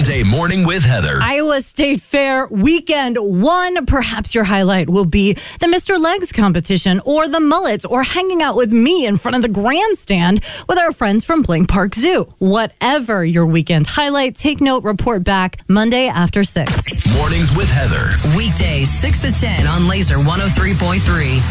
Monday Morning with Heather. Iowa State Fair Weekend 1. Perhaps your highlight will be the Mr. Legs competition or the mullets or hanging out with me in front of the grandstand with our friends from Bling Park Zoo. Whatever your weekend highlight, take note, report back Monday after 6. Mornings with Heather. Weekdays 6 to 10 on Laser 103.3.